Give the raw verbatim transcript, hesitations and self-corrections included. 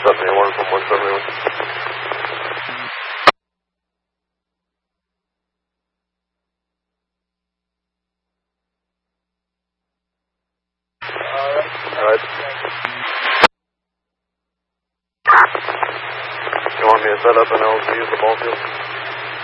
seventy-one from one seventy-one. Alright. You want me to set up an L Z at the ball field?